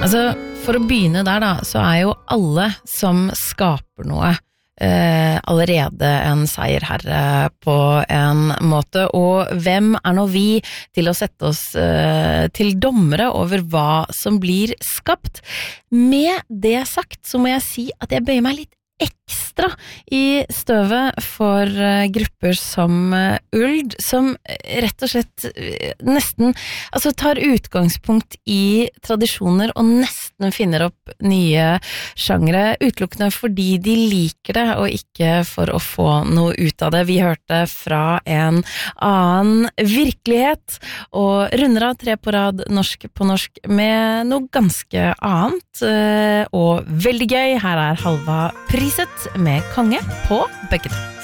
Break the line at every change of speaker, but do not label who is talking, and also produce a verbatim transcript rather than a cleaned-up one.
Altså, for å begynne der da, så er jo alle som skaper noe eh, allerede en seierherre på en måte, og hvem er nå vi til å sette oss eh, til dommere over hva som blir skapt? Med det sagt så må jeg si at jeg bøyer meg litt ekstra i støvet for uh, grupper som uh, Uld, som rett og slett uh, nesten altså tar utgangspunkt i tradisjoner og nesten finner opp nye sjangre, utelukkende fordi de liker det og ikke for å få noe ut av det. Vi hørte fra en annen virkelighet og runder av tre på rad norsk på norsk med noe ganske annet uh, og veldig gøy. Her er Halva Priset med Konge på begge to.